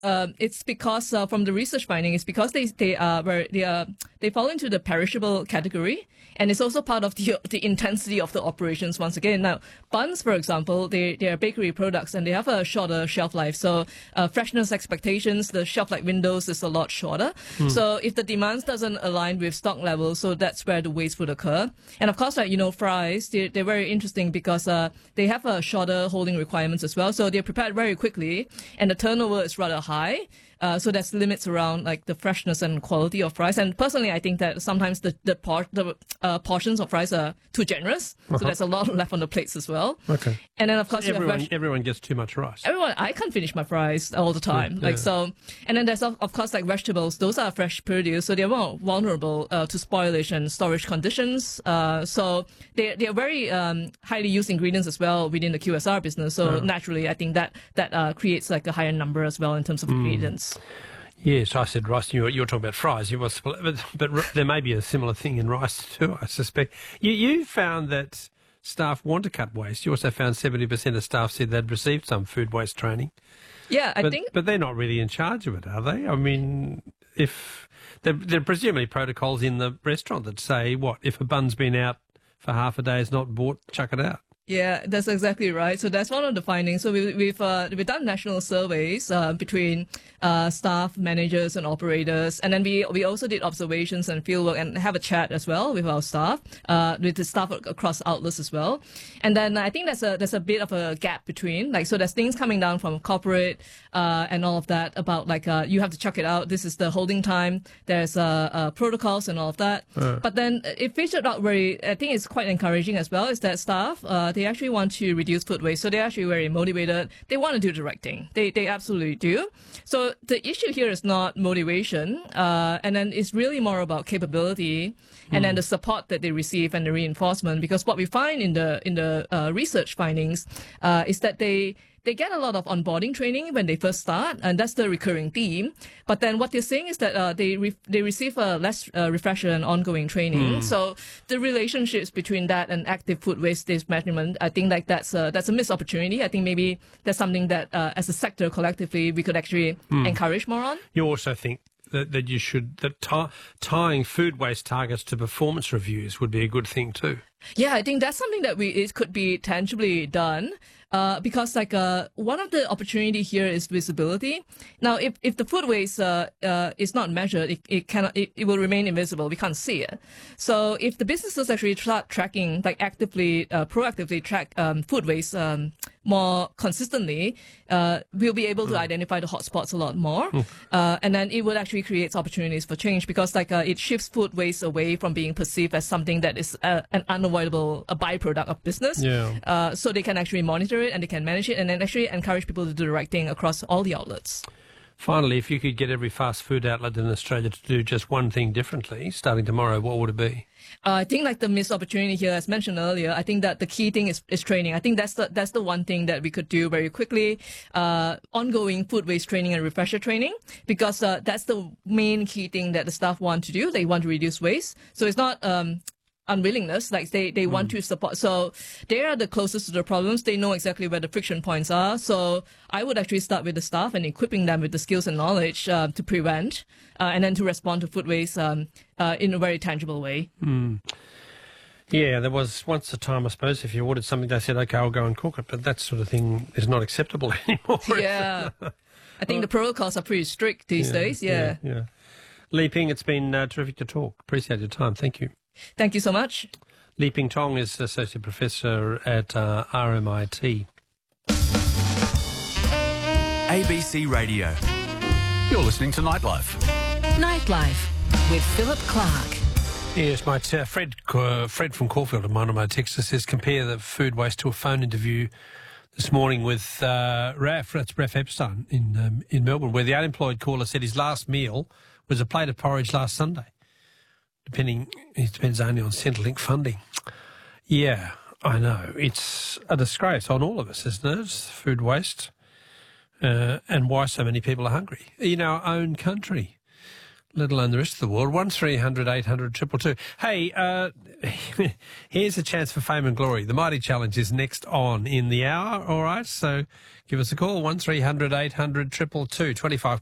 it's because from the research finding, it's because they fall into the perishable category, and it's also part of the intensity of the operations. Once again, now buns, for example, they are bakery products and they have a shorter shelf life. So freshness expectations, the shelf life windows is a lot shorter. So if the demands doesn't align with stock levels, so that's where the waste would occur. And of course, fries, they're very interesting because they have a shorter holding requirements as well. So they're prepared very quickly, and the turnover is rather high. So there's limits around like the freshness and quality of fries. And personally, I think that sometimes the portions of fries are too generous. So there's a lot left on the plates as well. Okay. And then of course everyone gets too much rice. I can't finish my fries all the time. And then there's of course like vegetables. Those are fresh produce, so they're more vulnerable to spoilage and storage conditions. So they are very highly used ingredients as well within the QSR business. So naturally, I think that creates like a higher number as well in terms of ingredients. Yes, I said rice. You're talking about fries. But there may be a similar thing in rice too, I suspect. You found that staff want to cut waste. You also found 70% of staff said they'd received some food waste training. Yeah, But they're not really in charge of it, are they? I mean, if there are presumably protocols in the restaurant that say, if a bun's been out for half a day, is not bought, chuck it out. Yeah, that's exactly right. So that's one of the findings. So we've done national surveys between staff, managers, and operators, and then we also did observations and fieldwork and have a chat as well with our staff, with the staff across outlets as well. And then I think there's a bit of a gap between so there's things coming down from corporate and all of that about you have to chuck it out. This is the holding time. There's protocols and all of that. But then it featured out I think it's quite encouraging as well. Is that staff they actually want to reduce food waste, so they're actually very motivated. They want to do the right thing. They absolutely do. So the issue here is not motivation, and then it's really more about capability, and then the support that they receive and the reinforcement. Because what we find in the research findings is that they get a lot of onboarding training when they first start, and that's the recurring theme. But then what they're saying is that they receive less refresher and ongoing training. So the relationships between that and active food wastage management, I think that's a missed opportunity. I think maybe that's something that as a sector collectively we could actually encourage more on. You also think that tying food waste targets to performance reviews would be a good thing too. Yeah, I think that's something that it could be tangibly done. Because one of the opportunity here is visibility. Now, if the food waste is not measured, it will remain invisible. We can't see it. So if the businesses actually start tracking, actively, proactively track food waste more consistently, we'll be able to identify the hotspots a lot more. And then it would actually create opportunities for change because it shifts food waste away from being perceived as something that is an unavoidable byproduct of business. So they can actually monitor it and they can manage it and then actually encourage people to do the right thing across all the outlets. Finally, if you could get every fast food outlet in Australia to do just one thing differently, starting tomorrow, what would it be? I think the missed opportunity here, as mentioned earlier, I think that the key thing is training. I think that's the one thing that we could do very quickly. Ongoing food waste training and refresher training, because that's the main key thing that the staff want to do. They want to reduce waste. So it's not unwillingness, they want to support. So they are the closest to the problems. They know exactly where the friction points are. So I would actually start with the staff and equipping them with the skills and knowledge to prevent and then to respond to food waste in a very tangible way. Yeah, there was once a time, I suppose, if you ordered something, they said, OK, I'll go and cook it. But that sort of thing is not acceptable anymore. Yeah. I think the protocols are pretty strict these days. Yeah. Li Ping, it's been terrific to talk. Appreciate your time. Thank you. Thank you so much. Li Ping Tong is Associate Professor at RMIT. ABC Radio. You're listening to Nightlife. Nightlife with Philip Clark. Yes, mate. Fred from Caulfield, in one of my texts, says compare the food waste to a phone interview this morning with Raf. That's Raf Epstein in Melbourne, where the unemployed caller said his last meal was a plate of porridge last Sunday. It depends only on Centrelink funding. Yeah, I know. It's a disgrace on all of us, isn't it? Food waste and why so many people are hungry in our own country. let alone the rest of the world. 1300 800 222. Hey, here's a chance for fame and glory. The Mighty Challenge is next on in the hour, all right? So give us a call, 1300 800 222, 25